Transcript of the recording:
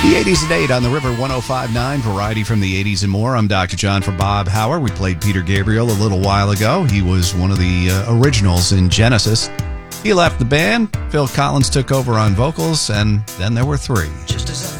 The 80s at 8 on the River 105.9, variety from the 80s and more. I'm Dr. John for Bob Hauer. We played Peter Gabriel a little while ago. He was one of the originals in Genesis. He left the band. Phil Collins took over on vocals, and then there were three. Just as